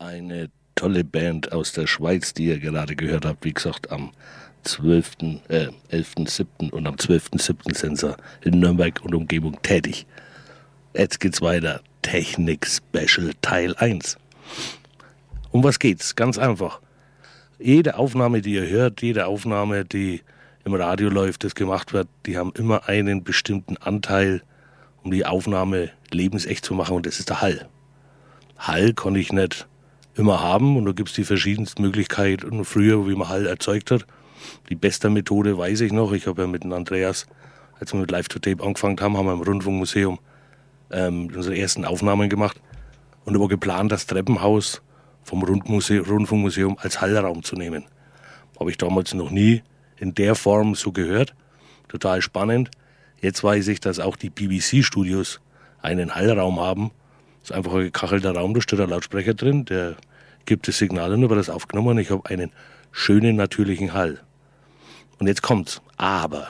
Eine tolle Band aus der Schweiz, die ihr gerade gehört habt. Wie gesagt, am 11.07. und am 12.07. sind sie in Nürnberg und Umgebung tätig. Jetzt geht's weiter. Technik Special Teil 1. Um was geht's? Ganz einfach. Jede Aufnahme, die ihr hört, jede Aufnahme, die im Radio läuft, das gemacht wird, die haben immer einen bestimmten Anteil, um die Aufnahme lebensecht zu machen, und das ist der Hall. Hall kann ich nicht immer haben, und da gibt es die verschiedensten Möglichkeiten. Und früher, wie man Hall erzeugt hat, die beste Methode weiß ich noch. Ich habe ja mit dem Andreas, als wir mit Live-to-Tape angefangen haben, wir im Rundfunkmuseum unsere ersten Aufnahmen gemacht. Und da war geplant, das Treppenhaus vom Rundfunkmuseum als Hallraum zu nehmen. Habe ich damals noch nie in der Form so gehört. Total spannend. Jetzt weiß ich, dass auch die BBC-Studios einen Hallraum haben. Das ist einfach ein gekachelter Raum, da steht ein Lautsprecher drin, der gibt das Signal und wird das aufgenommen, und ich habe einen schönen, natürlichen Hall. Und jetzt kommt's. Aber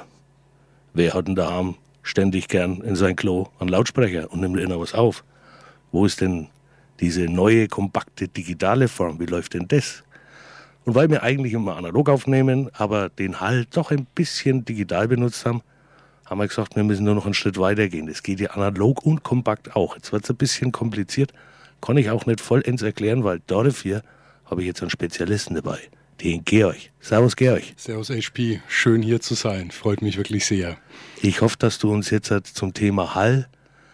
wer hat denn daheim ständig gern in sein Klo einen Lautsprecher und nimmt immer was auf? Wo ist denn diese neue, kompakte, digitale Form? Wie läuft denn das? Und weil wir eigentlich immer analog aufnehmen, aber den Hall doch ein bisschen digital benutzt haben, haben wir gesagt, wir müssen nur noch einen Schritt weiter gehen. Das geht ja analog und kompakt auch. Jetzt wird es ein bisschen kompliziert, kann ich auch nicht vollends erklären, weil dafür habe ich jetzt einen Spezialisten dabei, den Georg. Servus Georg. Servus HP, schön hier zu sein, freut mich wirklich sehr. Ich hoffe, dass du uns jetzt zum Thema Hall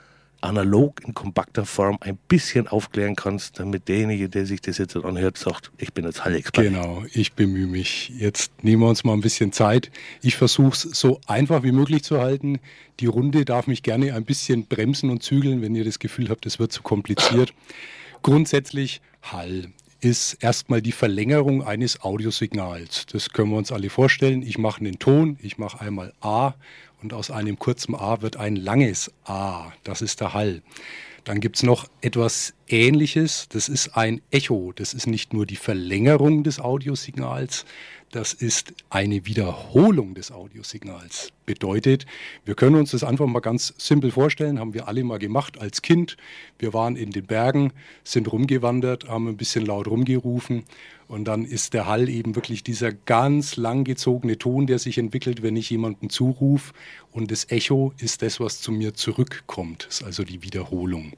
analog in kompakter Form ein bisschen aufklären kannst, damit derjenige, der sich das jetzt anhört, sagt, ich bin jetzt Hall-Experte. Genau, ich bemühe mich. Jetzt nehmen wir uns mal ein bisschen Zeit. Ich versuche es so einfach wie möglich zu halten. Die Runde darf mich gerne ein bisschen bremsen und zügeln, wenn ihr das Gefühl habt, es wird zu kompliziert. Grundsätzlich Hall ist erstmal die Verlängerung eines Audiosignals. Das können wir uns alle vorstellen. Ich mache einen Ton, ich mache einmal A, und aus einem kurzen A wird ein langes A. Das ist der Hall. Dann gibt es noch etwas Ähnliches. Das ist ein Echo. Das ist nicht nur die Verlängerung des Audiosignals, das ist eine Wiederholung des Audiosignals. Bedeutet, wir können uns das einfach mal ganz simpel vorstellen, haben wir alle mal gemacht als Kind. Wir waren in den Bergen, sind rumgewandert, haben ein bisschen laut rumgerufen, und dann ist der Hall eben wirklich dieser ganz langgezogene Ton, der sich entwickelt, wenn ich jemandem zurufe. Und das Echo ist das, was zu mir zurückkommt. Das ist also die Wiederholung.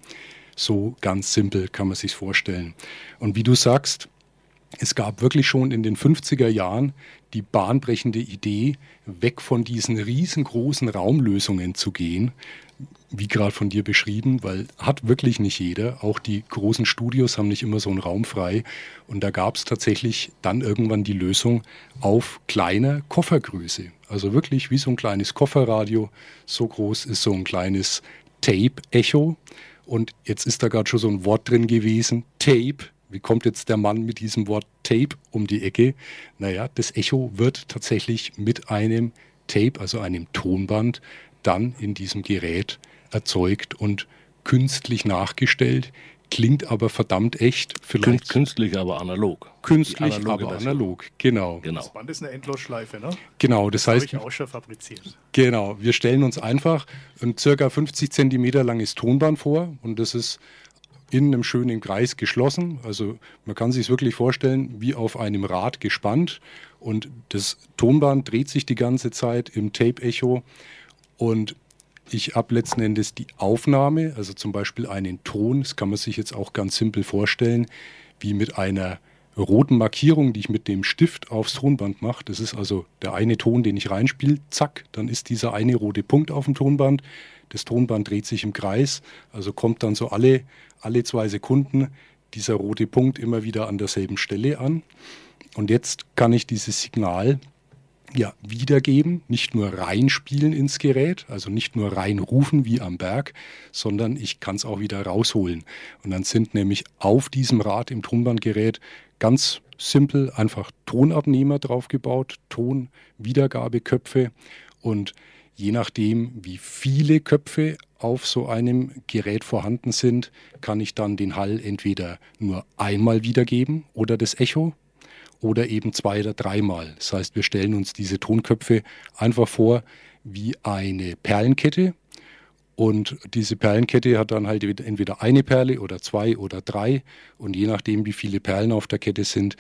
So ganz simpel kann man sich vorstellen. Und wie du sagst, es gab wirklich schon in den 50er Jahren die bahnbrechende Idee, weg von diesen riesengroßen Raumlösungen zu gehen, wie gerade von dir beschrieben, weil hat wirklich nicht jeder. Auch die großen Studios haben nicht immer so einen Raum frei. Und da gab es tatsächlich dann irgendwann die Lösung auf kleiner Koffergröße. Also wirklich wie so ein kleines Kofferradio. So groß ist so ein kleines Tape-Echo. Und jetzt ist da gerade schon so ein Wort drin gewesen, Tape. Wie kommt jetzt der Mann mit diesem Wort Tape um die Ecke? Naja, das Echo wird tatsächlich mit einem Tape, also einem Tonband, dann in diesem Gerät erzeugt und künstlich nachgestellt. Klingt aber verdammt echt. Vielleicht künstlich, aber analog. Künstlich, aber analog, genau. Das Band ist eine Endlosschleife, ne? Genau, das heißt, habe ich auch schon fabriziert. Genau, wir stellen uns einfach ein ca. 50 Zentimeter langes Tonband vor, und das ist in einem schönen Kreis geschlossen. Also man kann sich es wirklich vorstellen, wie auf einem Rad gespannt, und das Tonband dreht sich die ganze Zeit im Tape-Echo, und ich habe letzten Endes die Aufnahme, also zum Beispiel einen Ton, das kann man sich jetzt auch ganz simpel vorstellen, wie mit einer roten Markierung, die ich mit dem Stift aufs Tonband mache. Das ist also der eine Ton, den ich reinspiele, zack, dann ist dieser eine rote Punkt auf dem Tonband. Das Tonband dreht sich im Kreis, also kommt dann so alle 2 Sekunden dieser rote Punkt immer wieder an derselben Stelle an. Und jetzt kann ich dieses Signal wiedergeben, nicht nur reinspielen ins Gerät, also nicht nur reinrufen wie am Berg, sondern ich kann es auch wieder rausholen. Und dann sind nämlich auf diesem Rad im Tonbandgerät ganz simpel einfach Tonabnehmer draufgebaut, Tonwiedergabeköpfe, und je nachdem, wie viele Köpfe auf so einem Gerät vorhanden sind, kann ich dann den Hall entweder nur einmal wiedergeben oder das Echo, oder eben 2- oder 3-mal. Das heißt, wir stellen uns diese Tonköpfe einfach vor wie eine Perlenkette, Und diese Perlenkette hat dann halt entweder eine Perle oder 2 oder 3. Und je nachdem, wie viele Perlen auf der Kette sind,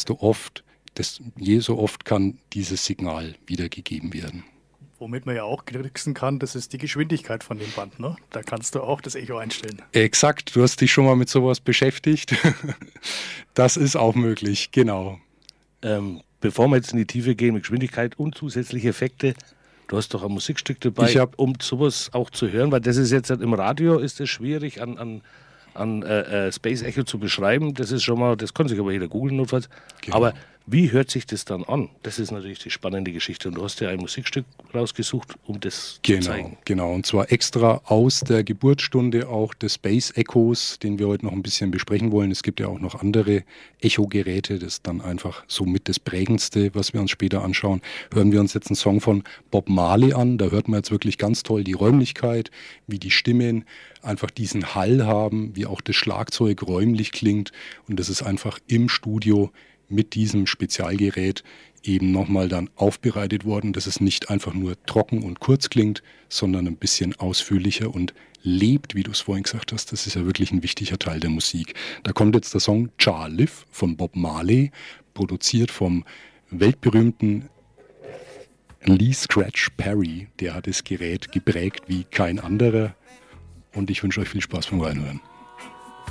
je so oft kann dieses Signal wiedergegeben werden. Womit man ja auch tricksen kann, das ist die Geschwindigkeit von dem Band. Ne? Da kannst du auch das Echo einstellen. Exakt, du hast dich schon mal mit sowas beschäftigt. Das ist auch möglich, genau. Bevor wir jetzt in die Tiefe gehen mit Geschwindigkeit und zusätzliche Effekte, du hast doch ein Musikstück dabei, um sowas auch zu hören, weil das ist jetzt im Radio ist es schwierig an Space Echo zu beschreiben. Das ist schon mal, das kann sich aber jeder googeln notfalls. Genau. Aber wie hört sich das dann an? Das ist natürlich die spannende Geschichte. Und du hast ja ein Musikstück rausgesucht, um das zu zeigen. Genau. Und zwar extra aus der Geburtsstunde auch des Space Echos, den wir heute noch ein bisschen besprechen wollen. Es gibt ja auch noch andere Echo-Geräte. Das ist dann einfach somit das Prägendste, was wir uns später anschauen. Hören wir uns jetzt einen Song von Bob Marley an. Da hört man jetzt wirklich ganz toll die Räumlichkeit, wie die Stimmen einfach diesen Hall haben, wie auch das Schlagzeug räumlich klingt. Und das ist einfach im Studio mit diesem Spezialgerät eben nochmal dann aufbereitet worden, dass es nicht einfach nur trocken und kurz klingt, sondern ein bisschen ausführlicher und lebt, wie du es vorhin gesagt hast. Das ist ja wirklich ein wichtiger Teil der Musik. Da kommt jetzt der Song Jah Live von Bob Marley, produziert vom weltberühmten Lee Scratch Perry. Der hat das Gerät geprägt wie kein anderer. Und ich wünsche euch viel Spaß beim Reinhören.